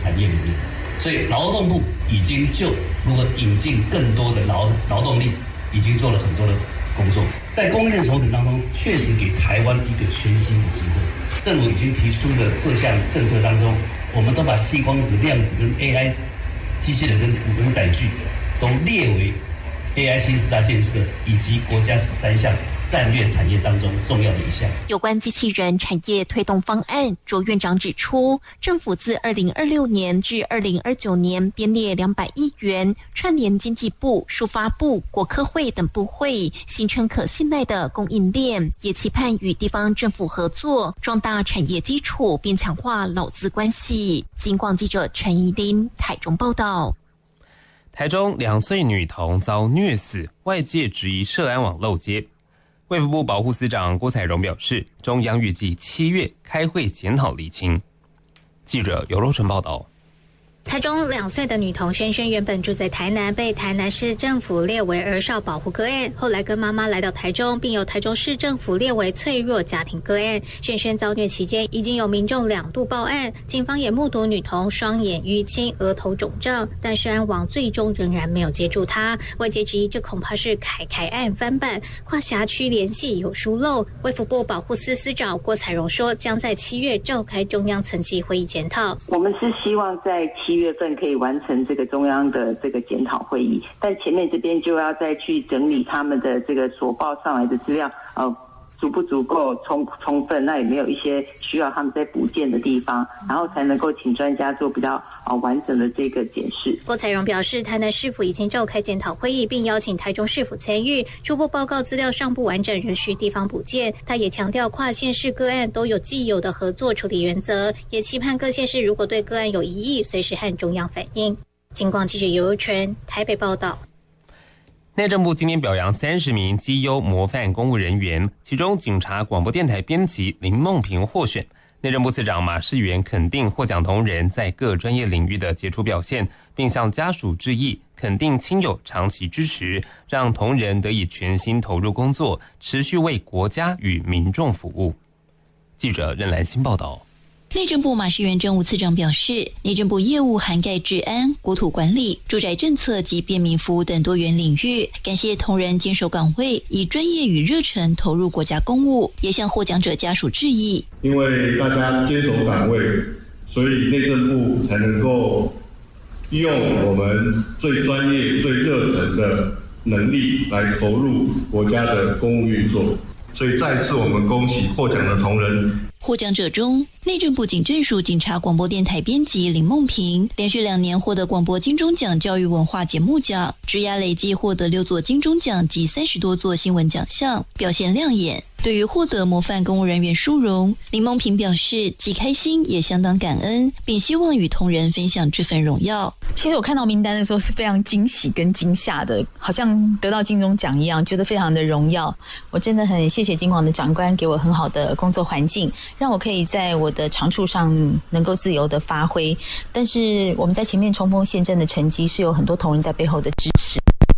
产业里面。所以劳动部已经就如何引进更多的劳动力，已经做了很多的工作。在供应链重整当中，确实给台湾一个全新的机会。政府已经提出的各项政策当中，我们都把矽光子、量子跟 AI、机器人跟无人载具都列为 AI 新4大建设以及国家13项战略产业当中重要的一项。 有关机器人产业推动方案，卓院长指出，政府自2026年至2029年编列200亿元，串联经济部、数发部、国科会等部会，形成可信赖的供应链，也期盼与地方政府合作，壮大产业基础，并强化劳资关系。警广记者陈怡琳台中报道。 台中2岁女童遭虐死，外界质疑社安网漏接。卫福部保护司长郭采容表示，中央预计7月开会检讨厘清。记者尤若纯报道。 台中2岁的女童萱萱原本住在台南，被台南市政府列为儿少保护个案，后来跟妈妈来到台中，并由台中市政府列为脆弱家庭个案。萱萱遭虐期间，已经有民众2度报案，警方也目睹女童双眼淤青、额头肿胀，但社安网最终仍然没有接住她。外界质疑这恐怕是凯凯案翻版，跨辖区联系有疏漏。卫福部保护司司长郭采容说，将在7月召开中央层级会议检讨。 我们是希望在7月份可以完成这个中央的这个检讨会议，但前面这边就要再去整理他们的这个所报上来的资料，足不足够充分，那有没有一些需要他们在补件的地方，然后才能够请专家做比较完整的这个检视。 郭采容表示，台南市府已经召开检讨会议，并邀请台中市府参与，初步报告资料尚不完整，仍需地方补件。他也强调，跨县市个案都有既有的合作处理原则，也期盼各县市如果对个案有疑义，随时和中央反映。警广记者尤纯台北报道。 内政部今天表扬30名绩优模范公务人员，其中警察广播电台编辑林梦萍获选。内政部次长马世元肯定获奖同仁在各专业领域的杰出表现，并向家属致意，肯定亲友长期支持，让同仁得以全心投入工作，持续为国家与民众服务。记者任兰心报道。 内政部马世元政务次长表示，内政部业务涵盖治安、国土管理、住宅政策及便民服务等多元领域，感谢同仁坚守岗位，以专业与热忱投入国家公务，也向获奖者家属致意。 因为大家坚守岗位，所以内政部才能够用我们最专业、最热忱的能力来投入国家的公务运作。所以再次我们恭喜获奖的同仁。 获奖者中，内政部警政署警察广播电台编辑林梦萍连续2年获得广播金钟奖教育文化节目奖，职涯累计获得6座金钟奖及30多座新闻奖项，表现亮眼。对于获得模范公务人员殊荣，林梦萍表示既开心也相当感恩，并希望与同仁分享这份荣耀。 其实我看到名单的时候是非常惊喜跟惊吓的，好像得到金钟奖一样，觉得非常的荣耀。我真的很谢谢金广的长官给我很好的工作环境，让我可以在我的长处上能够自由的发挥。但是我们在前面冲锋陷阵的成绩是有很多同仁在背后的支持。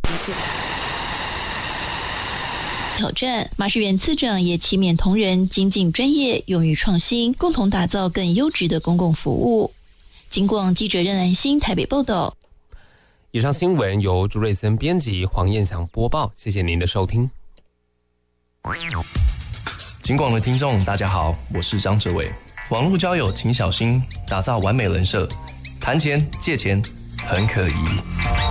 挑战，马世元次长也期勉同仁精进专业，勇于创新，共同打造更优质的公共服务。警广记者任兰心台北报道。 以上新闻由朱瑞森编辑，黄燕祥播报，谢谢您的收听。 警广的听众大家好，我是张哲伟。网络交友请小心，打造完美人设，谈钱借钱很可疑。